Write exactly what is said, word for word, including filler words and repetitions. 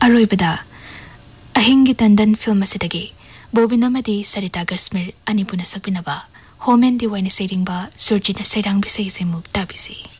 अरोइबदा अहिंगी तंदन film असिदगी bobbin अमदी सरिता गस्मिर अनिपुन सकबिनबा होमेन दिवाइन सेरिंगबा सुरजित सेरांग बिसै से मुक्ता BC